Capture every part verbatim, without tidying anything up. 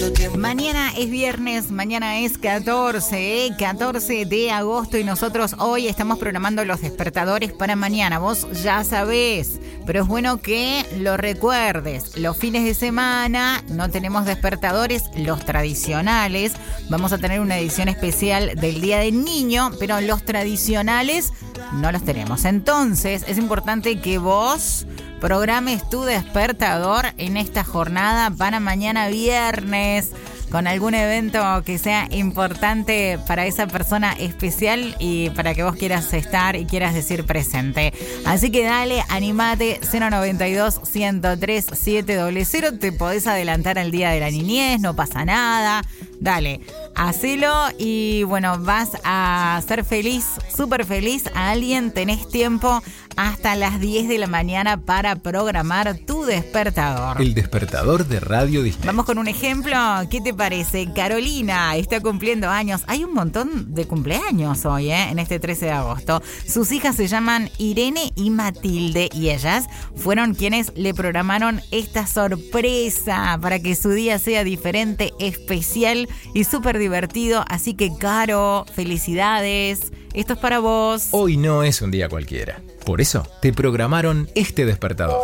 Mañana es viernes, mañana es catorce, ¿eh? catorce de agosto y nosotros hoy estamos programando los despertadores para mañana. Vos ya sabés, pero es bueno que lo recuerdes. Los fines de semana no tenemos despertadores, los tradicionales. Vamos a tener una edición especial del Día del Niño, pero los tradicionales no los tenemos. Entonces es importante que vos programes tu despertador en esta jornada para mañana viernes, con algún evento que sea importante para esa persona especial y para que vos quieras estar y quieras decir presente. Así que dale, animate, cero noventa y dos, ciento tres, siete cero cero. Te podés adelantar al Día de la Niñez, no pasa nada. Dale, hacelo y bueno, vas a ser feliz, súper feliz a alguien. Tenés tiempo hasta las diez de la mañana para programar tu despertador. El despertador de Radio Disney. Vamos con un ejemplo. ¿Qué te parece? Carolina está cumpliendo años. Hay un montón de cumpleaños hoy, ¿eh? En este trece de agosto. Sus hijas se llaman Irene y Matilde y ellas fueron quienes le programaron esta sorpresa para que su día sea diferente, especial y súper divertido. Así que, Caro, felicidades. Esto es para vos. Hoy no es un día cualquiera. Por eso te programaron este despertador.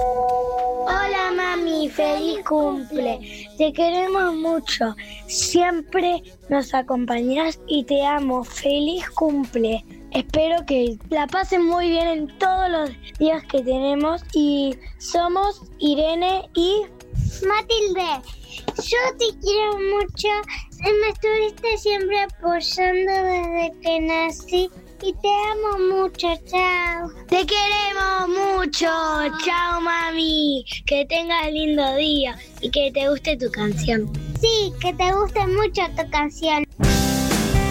Hola mami, feliz cumple. Te queremos mucho. Siempre nos acompañás y te amo. Feliz cumple. Espero que la pasen muy bien en todos los días que tenemos. Y somos Irene y Matilde. Yo te quiero mucho. Me estuviste siempre apoyando desde que nací. Y te amo mucho, chao. Te queremos mucho, chao mami. Que tengas lindo día y que te guste tu canción. Sí, que te guste mucho tu canción.